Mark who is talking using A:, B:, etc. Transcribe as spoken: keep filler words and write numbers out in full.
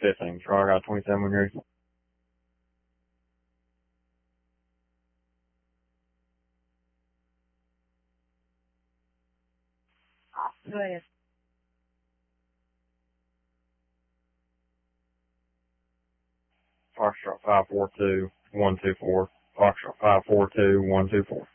A: fifteen. Charlie got twenty-seven when you're ready.
B: Go ahead.
A: Foxtrot five four two one two four. Foxtrot five four two one two four.